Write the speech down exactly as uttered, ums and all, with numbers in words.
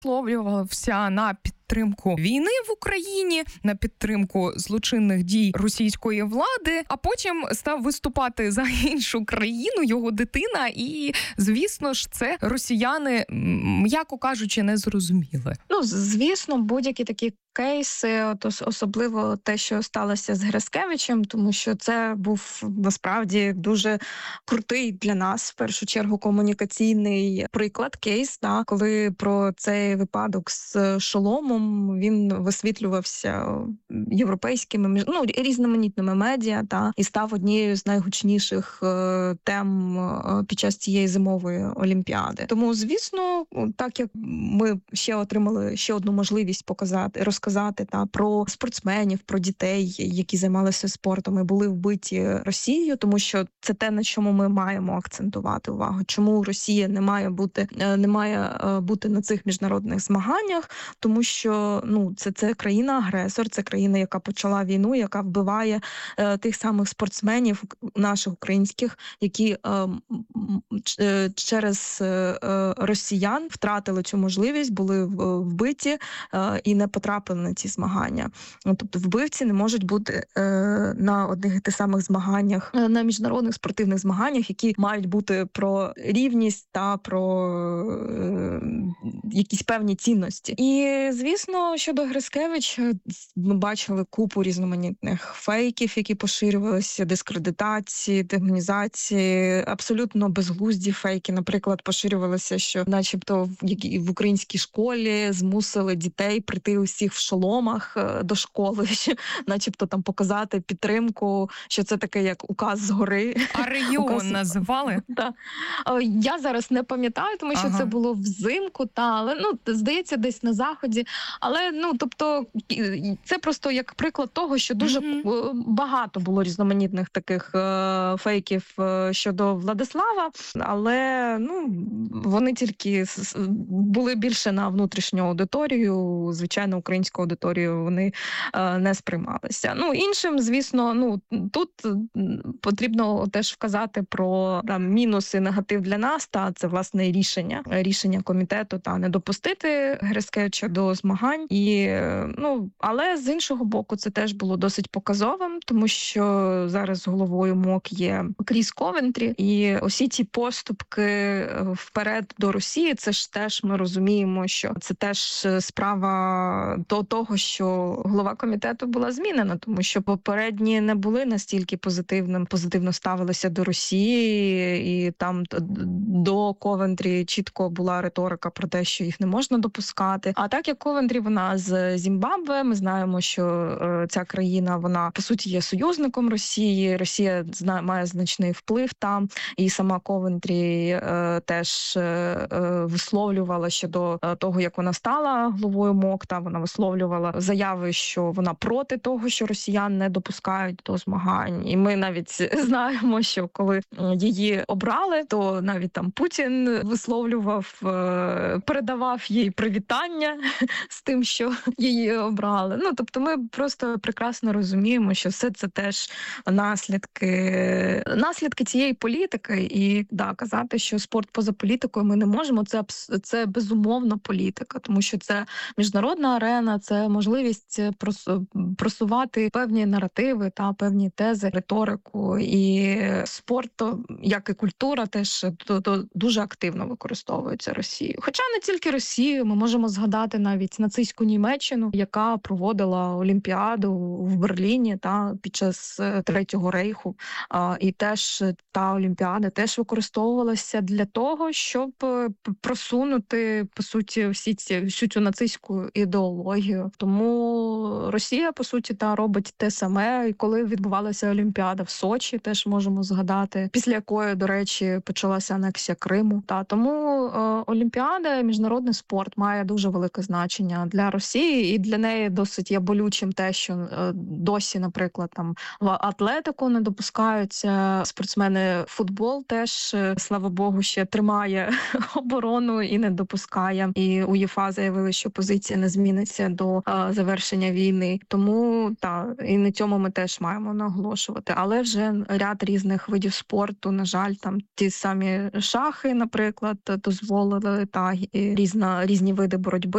висловлювався на підтримку війни в Україні, на підтримку злочинних дій російської влади, а потім став виступати за іншу країну, його дитина, і, звісно ж, це росіяни, м'яко кажучи, не зрозуміли. Ну, звісно, будь-які такі кейси, от особливо те, що сталося з Грескевичем, тому що це був насправді дуже крутий для нас, в першу чергу, комунікаційний приклад, кейс, да, коли про цей випадок з шоломом він висвітлювався європейськими, ну, різноманітними медіа, та, і став однією з найгучніших е, тем е, під час цієї зимової олімпіади. Тому, звісно, так як ми ще отримали ще одну можливість показати, розказати та про спортсменів, про дітей, які займалися спортом і були вбиті Росією, тому що це те, на чому ми маємо акцентувати увагу. Чому Росія не має бути не має бути на цих міжнародних змаганнях, тому що ну це це країна-агресор, це країна, яка почала війну, яка вбиває е, тих самих спортсменів наших українських, які е, через е, росіян втратили цю можливість, були вбиті е, і не потрапили на ці змагання. Тобто вбивці не можуть бути е, на одних і тих самих змаганнях, на міжнародних спортивних змаганнях, які мають бути про рівність та про е, якісь певні цінності. І, звісно, щодо Грескевича, ми бачили купу різноманітних фейків, які поширювалися, дискредитації, демонізації, абсолютно безглузді фейки. Наприклад, поширювалося, що начебто в українській школі змусили дітей прийти усіх в шоломах до школи, начебто там показати підтримку, що це таке як указ згори. А регіон указ... називали? Так. Я зараз не пам'ятаю, тому що ага. це було взимку, та, але ну, здається, десь на Заході. Але, ну, тобто, це просто як приклад того, що дуже mm-hmm. багато було різноманітних таких е, фейків е, щодо Владислава, але, ну, вони тільки були більше на внутрішню аудиторію, звичайно, українську аудиторію вони е, не сприймалися. Ну, іншим, звісно, ну, тут потрібно теж вказати про там мінус і негатив для нас, та це, власне, рішення, рішення комітету, та не допустити Грескевича до змагань. І, ну, але з іншого боку, це теж було досить показовим, тому що зараз головою МОК є Кріс Ковентрі, і усі ці поступки вперед до Росії, це ж теж ми розуміємо, що це теж справа до того, що голова комітету була змінена, тому що попередні не були настільки позитивним, позитивно ставилися до Росії, і там до Ковентрі чітко була риторика про те, що їх не можна допускати. А так як Ковентрі, вона з Зімбабве, ми знаємо, що е, ця країна, вона, по суті, є союзником Росії, Росія зна, має значний вплив там, і сама Ковентрі е, теж е, висловлювала щодо того, як вона стала главою МОК, та вона висловлювала заяви, що вона проти того, що росіян не допускають до змагань. І ми навіть знаємо, що коли її обрали, то навіть там Путін висловлював, передавав їй привітання з тим, що її обрали. Ну, тобто ми просто прекрасно розуміємо, що все це теж наслідки, наслідки цієї політики. І да, казати, що спорт поза політикою ми не можемо, це, це безумовно політика, тому що це міжнародна арена, це можливість просувати певні наративи та певні тези, риторику. І спорт, як і культура, теж то, то дуже активно використовується Росією. Хоча не тільки Росію, ми можемо згадати навіть нацистську Німеччину, яка проводила Олімпіаду в Берліні та під час Третього рейху. І теж та Олімпіада теж використовувалася для того, щоб просунути, по суті, всі ці, всю цю нацистську ідеологію. Тому Росія, по суті, та робить те саме. І коли відбувалася Олімпіада в Сочі, теж можемо згадати, після якої, до речі, почалася анексія Криму. Та тому е, Олімпіада, міжнародний спорт має дуже велике значення для Росії, і для неї досить є болючим те, що е, досі, наприклад, там в атлетику не допускаються спортсмени. Футбол теж, е, слава Богу, ще тримає оборону і не допускає. І УЄФА заявили, що позиція не зміниться до е, завершення війни. Тому та і на цьому ми теж маємо наголошувати. Але вже ряд різних видів спорту, на жаль, там ті самі шахи, наприклад, дозволили, та і різна різні види боротьби.